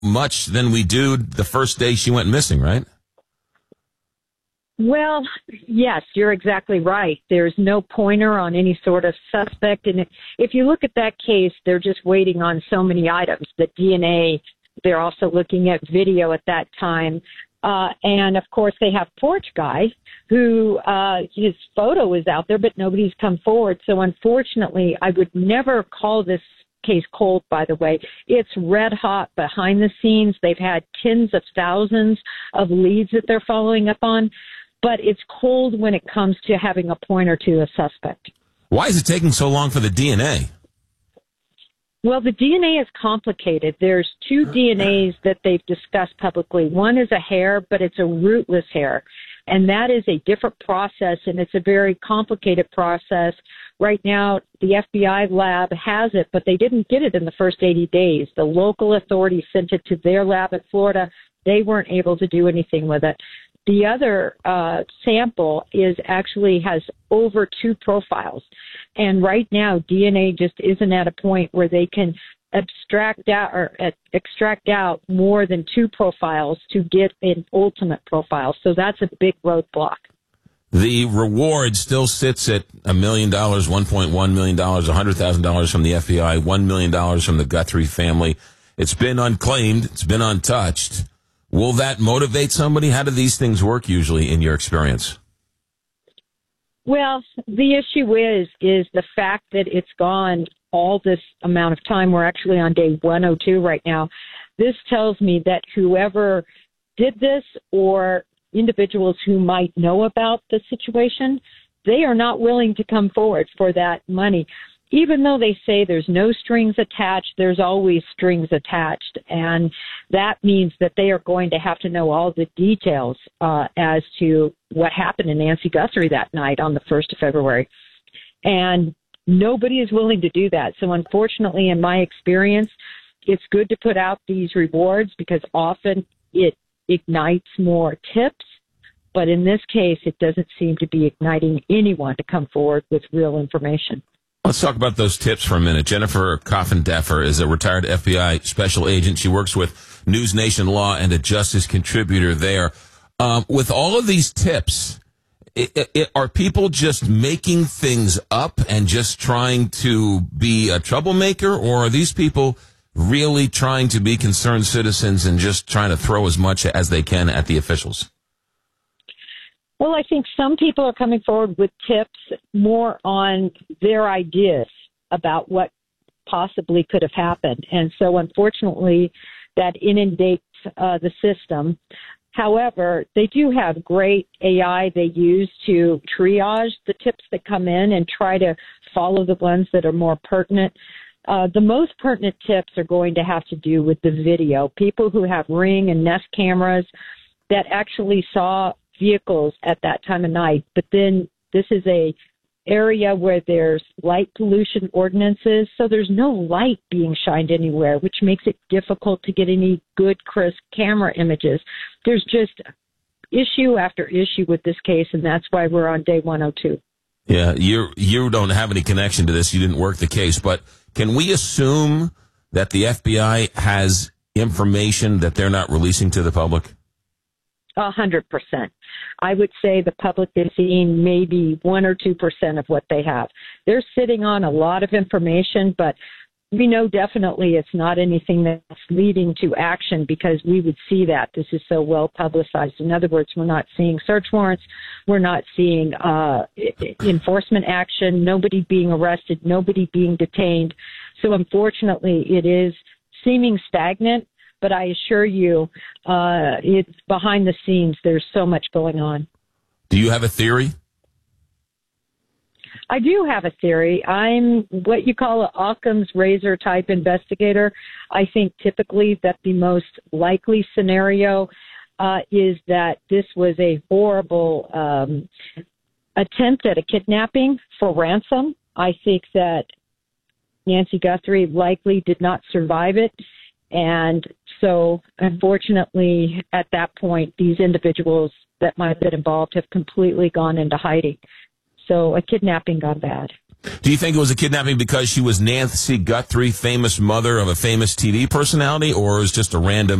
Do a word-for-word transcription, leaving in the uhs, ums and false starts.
much than we do the first day she went missing, right? Well, yes, you're exactly right. There's no pointer on any sort of suspect. And if you look at that case, they're just waiting on so many items. The D N A, they're also looking at video at that time. Uh, and, of course, they have Porch Guy, who uh, his photo is out there, but nobody's come forward. So, unfortunately, I would never call this case cold, by the way. It's red hot behind the scenes. They've had tens of thousands of leads that they're following up on. But it's cold when it comes to having a pointer to a suspect. Why is it taking so long for the D N A? Well, the D N A is complicated. There's two D N As that they've discussed publicly. One is a hair, but it's a rootless hair. And that is a different process, and it's a very complicated process. Right now, the F B I lab has it, but they didn't get it in the first eighty days. The local authorities sent it to their lab in Florida. They weren't able to do anything with it. The other uh, sample is actually has over two profiles. And right now, D N A just isn't at a point where they can abstract out or uh, extract out more than two profiles to get an ultimate profile. So that's a big roadblock. The reward still sits at a million dollars, one point one million dollars, one hundred thousand dollars from the F B I, one million dollars from the Guthrie family. It's been unclaimed. It's been untouched. Will that motivate somebody? How do these things work usually in your experience? Well, the issue is, is the fact that it's gone all this amount of time. We're actually on day one oh two right now. This tells me that whoever did this or individuals who might know about the situation, they are not willing to come forward for that money. Even though they say there's no strings attached, there's always strings attached. And that means that they are going to have to know all the details uh, as to what happened to Nancy Guthrie that night on the first of February. And nobody is willing to do that. So unfortunately, in my experience, it's good to put out these rewards because often it ignites more tips. But in this case, it doesn't seem to be igniting anyone to come forward with real information. Let's talk about those tips for a minute. Jennifer Coffin-Deffer is a retired F B I special agent. She works with News Nation Law and a justice contributor there. Um, with all of these tips, it, it, are people just making things up and just trying to be a troublemaker, or are these people really trying to be concerned citizens and just trying to throw as much as they can at the officials? Well, I think some people are coming forward with tips more on their ideas about what possibly could have happened. And so, unfortunately, that inundates uh, the system. However, they do have great A I they use to triage the tips that come in and try to follow the ones that are more pertinent. Uh, the most pertinent tips are going to have to do with the video. People who have Ring and Nest cameras that actually saw vehicles at that time of night. But then this is a area where there's light pollution ordinances, so there's no light being shined anywhere, which makes it difficult to get any good, crisp camera images. There's just issue after issue with this case, and that's why we're on day one oh two. Yeah, you you don't have any connection to this. You didn't work the case, but can we assume that the F B I has information that they're not releasing to the public? A hundred percent. I would say the public is seeing maybe one or two percent of what they have. They're sitting on a lot of information, but we know definitely it's not anything that's leading to action because we would see that. This is so well publicized. In other words, we're not seeing search warrants. We're not seeing uh, enforcement action, nobody being arrested, nobody being detained. So unfortunately, it is seeming stagnant. But I assure you, uh, it's behind the scenes. There's so much going on. Do you have a theory? I do have a theory. I'm what you call an Occam's razor type investigator. I think typically that the most likely scenario uh, is that this was a horrible um, attempt at a kidnapping for ransom. I think that Nancy Guthrie likely did not survive it. And so, unfortunately, at that point, these individuals that might have been involved have completely gone into hiding. So a kidnapping gone bad. Do you think it was a kidnapping because she was Nancy Guthrie, famous mother of a famous T V personality, or it was just a random